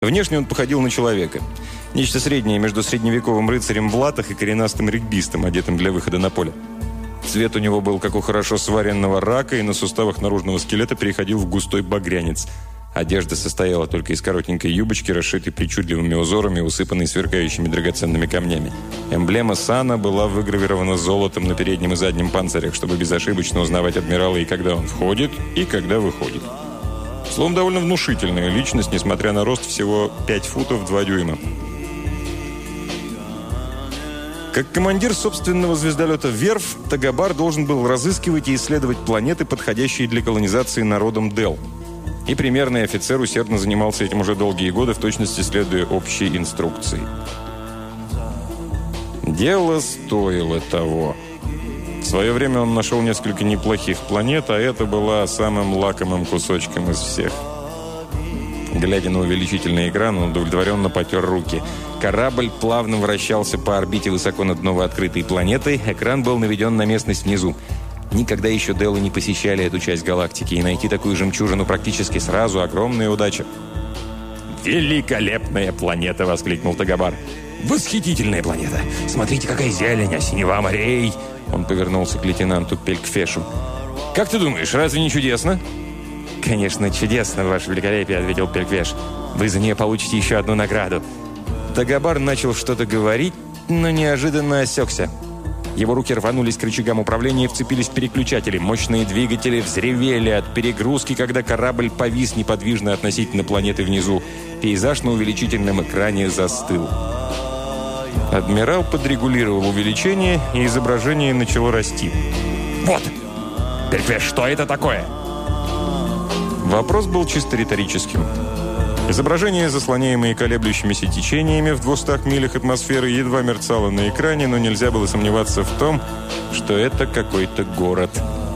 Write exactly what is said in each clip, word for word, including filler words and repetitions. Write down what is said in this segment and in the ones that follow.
Внешне он походил на человека. Нечто среднее между средневековым рыцарем в латах и коренастым регбистом, одетым для выхода на поле. Цвет у него был, как у хорошо сваренного рака, и на суставах наружного скелета переходил в густой багрянец. Одежда состояла только из коротенькой юбочки, расшитой причудливыми узорами, усыпанной сверкающими драгоценными камнями. Эмблема сана была выгравирована золотом на переднем и заднем панцирях, чтобы безошибочно узнавать адмирала и когда он входит, и когда выходит. Словом, довольно внушительная личность, несмотря на рост всего пять футов два дюйма. Как командир собственного звездолета «Верфь», Тагабар должен был разыскивать и исследовать планеты, подходящие для колонизации народом Дел. И примерный офицер усердно занимался этим уже долгие годы, в точности следуя общей инструкции. Дело стоило того. В свое время он нашел несколько неплохих планет, а это была самым лакомым кусочком из всех. Глядя на увеличительный экран, он удовлетворенно потер руки. Корабль плавно вращался по орбите высоко над новооткрытой планетой. Экран был наведен на местность внизу. Никогда еще Делы не посещали эту часть галактики, и найти такую жемчужину практически сразу – огромная удача. «Великолепная планета!» – воскликнул Тагабар. «Восхитительная планета! Смотрите, какая зелень, а синева морей!» Он повернулся к лейтенанту Пелькфешу. «Как ты думаешь, разве не чудесно?» «Конечно, чудесно, ваше великолепие», — ответил Пелькфеш. «Вы за нее получите еще одну награду». Тагабар начал что-то говорить, но неожиданно осекся. Его руки рванулись к рычагам управления и вцепились в переключатели. Мощные двигатели взревели от перегрузки, когда корабль повис неподвижно относительно планеты внизу. Пейзаж на увеличительном экране застыл. Адмирал подрегулировал увеличение, и изображение начало расти. «Вот! Пелькфеш, что это такое?» Вопрос был чисто риторическим. Изображение, заслоняемое колеблющимися течениями в двухстах милях атмосферы, едва мерцало на экране, но нельзя было сомневаться в том, что это какой-то город.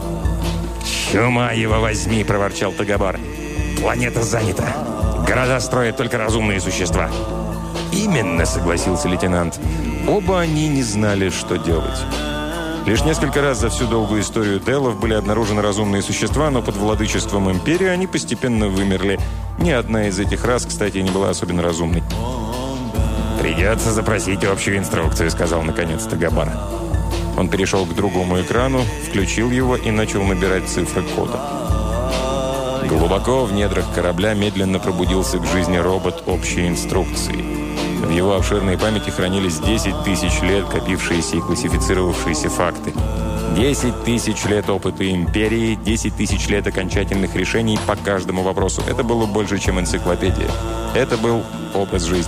«Чума его возьми!» – проворчал Тагабар. «Планета занята. Города строят только разумные существа». «Именно», – согласился лейтенант. Оба они не знали, что делать. Лишь несколько раз за всю долгую историю Делов были обнаружены разумные существа, но под владычеством Империи они постепенно вымерли. Ни одна из этих рас, кстати, не была особенно разумной. «Придется запросить общую инструкцию», — сказал наконец Тагабар. Он перешел к другому экрану, включил его и начал набирать цифры кода. Глубоко в недрах корабля медленно пробудился к жизни робот общей инструкции. В его обширной памяти хранились десять тысяч лет копившиеся и классифицировавшиеся факты. десять тысяч лет опыта империи, десять тысяч лет окончательных решений по каждому вопросу. Это было больше, чем энциклопедия. Это был образ жизни.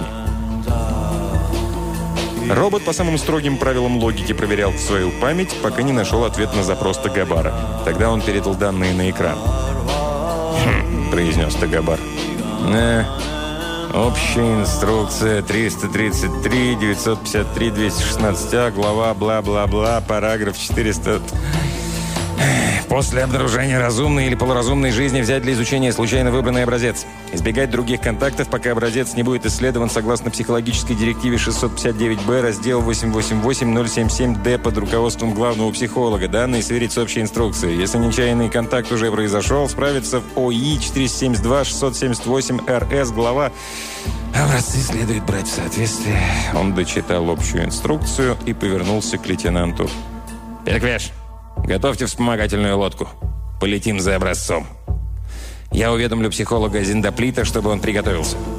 Робот по самым строгим правилам логики проверял свою память, пока не нашел ответ на запрос Тагабара. Тогда он передал данные на экран. «Хм», — произнес Тагабар. «Э, общая инструкция триста тридцать три, девятьсот пятьдесят три, двести шестнадцать А, глава бла-бла-бла, параграф четыреста...» После обнаружения разумной или полуразумной жизни взять для изучения случайно выбранный образец. Избегать других контактов, пока образец не будет исследован согласно психологической директиве шестьсот пятьдесят девять Б, раздел восемь восемь восемь ноль семь семь Д под руководством главного психолога. Данные сверить с общей инструкцией. Если нечаянный контакт уже произошел, справиться в ОИ четыреста семьдесят два шестьсот семьдесят восемь Р С, глава. Образцы следует брать в соответствии. Он дочитал общую инструкцию и повернулся к лейтенанту. «Пелькфеш, готовьте вспомогательную лодку. Полетим за образцом. Я уведомлю психолога Зиндоплита, чтобы он приготовился».